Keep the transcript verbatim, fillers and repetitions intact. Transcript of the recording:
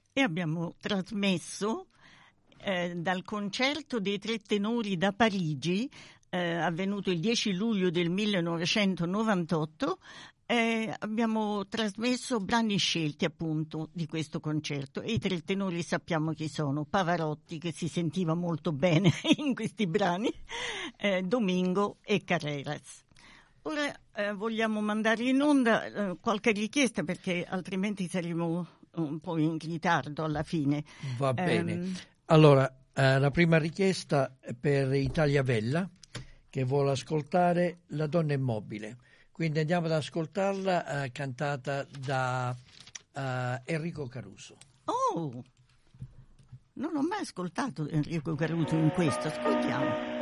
e abbiamo trasmesso eh, dal concerto dei tre tenori da Parigi, eh, avvenuto il dieci luglio del millenovecentonovantotto. Eh, abbiamo trasmesso brani scelti appunto di questo concerto e i tre tenori sappiamo chi sono: Pavarotti, che si sentiva molto bene in questi brani, eh, Domingo e Carreras. Ora eh, vogliamo mandare in onda eh, qualche richiesta, perché altrimenti saremo un po' in ritardo alla fine. Va bene. Um, allora, eh, la prima richiesta è per Italia Vella, che vuole ascoltare La donna immobile. Quindi andiamo ad ascoltarla, eh, cantata da eh, Enrico Caruso. Oh, non ho mai ascoltato Enrico Caruso in questo, ascoltiamo.